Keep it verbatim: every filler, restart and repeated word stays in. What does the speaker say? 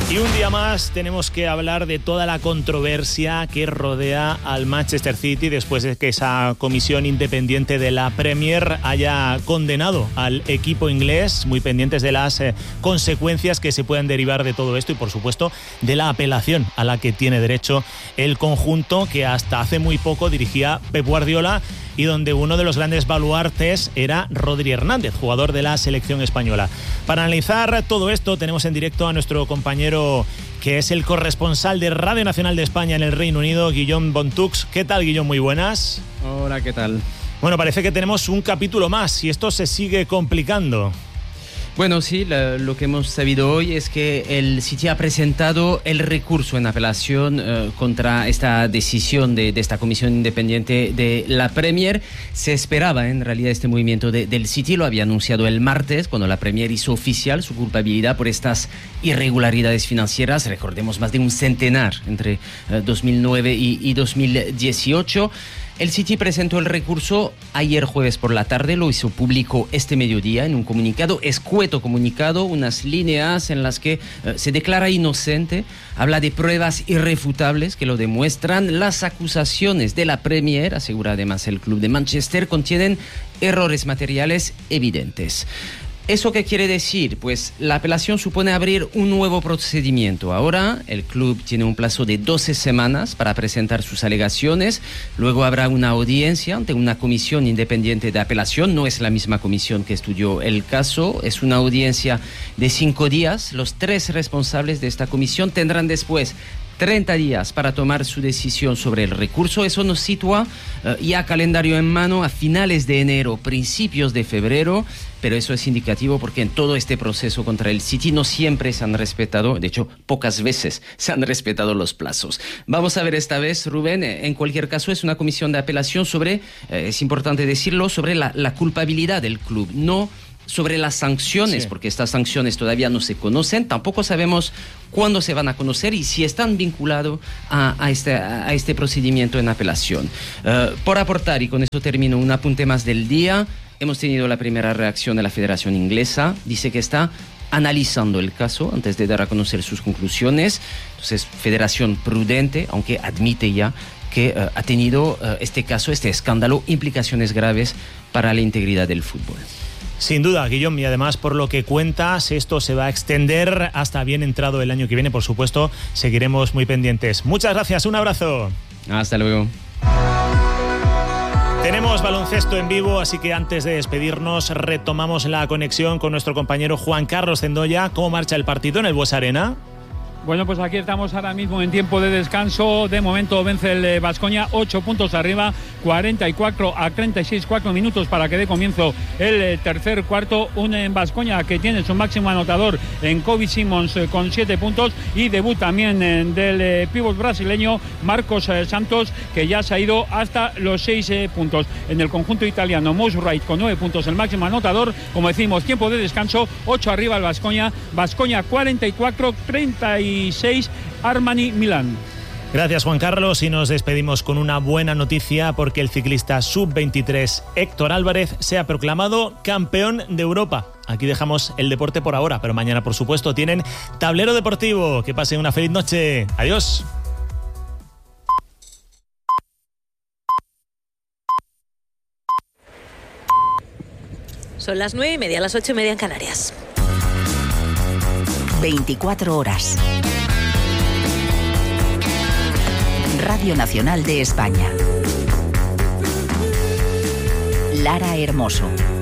Y un día más tenemos que hablar de toda la controversia que rodea al Manchester City después de que esa comisión independiente de la Premier haya condenado al equipo inglés, muy pendientes de las eh, consecuencias que se puedan derivar de todo esto y, por supuesto, de la apelación a la que tiene derecho el conjunto que hasta hace muy poco dirigía Pep Guardiola y donde uno de los grandes baluartes era Rodri Hernández, jugador de la selección española. Para analizar todo esto tenemos en directo a nuestro compañero que es el corresponsal de Radio Nacional de España en el Reino Unido, Guillaume Bontux. ¿Qué tal, Guillaume? Muy buenas. Hola, ¿qué tal? Bueno, parece que tenemos un capítulo más y esto se sigue complicando. Bueno, sí, la, lo que hemos sabido hoy es que el City ha presentado el recurso en apelación eh, contra esta decisión de, de esta comisión independiente de la Premier. Se esperaba en realidad este movimiento de, del City, lo había anunciado el martes cuando la Premier hizo oficial su culpabilidad por estas irregularidades financieras. Recordemos, más de un centenar entre eh, dos mil nueve y, y dos mil dieciocho. El City presentó el recurso ayer jueves por la tarde, lo hizo público este mediodía en un comunicado, escueto comunicado, unas líneas en las que eh, se declara inocente, habla de pruebas irrefutables que lo demuestran. Las acusaciones de la Premier, asegura además el club de Manchester, contienen errores materiales evidentes. ¿Eso qué quiere decir? Pues la apelación supone abrir un nuevo procedimiento. Ahora el club tiene un plazo de doce semanas para presentar sus alegaciones. Luego habrá una audiencia ante una comisión independiente de apelación. No es la misma comisión que estudió el caso. Es una audiencia de cinco días. Los tres responsables de esta comisión tendrán después treinta días para tomar su decisión sobre el recurso. Eso nos sitúa uh, ya calendario en mano a finales de enero, principios de febrero, pero eso es indicativo porque en todo este proceso contra el City no siempre se han respetado, de hecho pocas veces se han respetado los plazos. Vamos a ver esta vez, Rubén, en cualquier caso es una comisión de apelación sobre, eh, es importante decirlo, sobre la, la culpabilidad del club, no sobre las sanciones, sí, porque estas sanciones todavía no se conocen, tampoco sabemos cuándo se van a conocer y si están vinculados a, a, este, a este procedimiento en apelación. Uh, por aportar, y con eso termino, un apunte más del día, hemos tenido la primera reacción de la Federación Inglesa, dice que está analizando el caso antes de dar a conocer sus conclusiones. Entonces, Federación prudente, aunque admite ya que uh, ha tenido uh, este caso, este escándalo, implicaciones graves para la integridad del fútbol. Sin duda, Guillaume, y además por lo que cuentas, esto se va a extender hasta bien entrado el año que viene. Por supuesto, seguiremos muy pendientes. Muchas gracias, un abrazo. Hasta luego. Tenemos baloncesto en vivo, así que antes de despedirnos retomamos la conexión con nuestro compañero Juan Carlos Zendoya. ¿Cómo marcha el partido en el Buesa Arena? Bueno, pues aquí estamos ahora mismo en tiempo de descanso. De momento vence el Baskonia, ocho puntos arriba, cuarenta y cuatro a treinta y seis, cuatro minutos para que dé comienzo el tercer cuarto. Un Baskonia que tiene su máximo anotador en Kobe Simons con siete puntos y debut también del pívot brasileño Marcos Santos, que ya se ha ido hasta los seis puntos. En el conjunto italiano, Mose Wright con nueve puntos, el máximo anotador. Como decimos, tiempo de descanso, ocho arriba el Baskonia. Baskonia cuarenta y cuatro, treinta y seis Armani Milán. Gracias, Juan Carlos, y nos despedimos con una buena noticia porque el ciclista sub veintitrés Héctor Álvarez se ha proclamado campeón de Europa. Aquí dejamos el deporte por ahora, pero mañana, por supuesto, tienen Tablero Deportivo. Que pasen una feliz noche. Adiós. Son las nueve y media, las ocho y media en Canarias. veinticuatro horas. Radio Nacional de España. Lara Hermoso.